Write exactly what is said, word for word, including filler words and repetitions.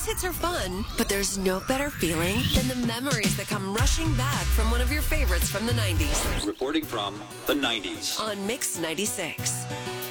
hits are fun, but there's no better feeling than the memories that come rushing back from one of your favorites from the nineties. Reporting from the nineties. On Mix ninety-six.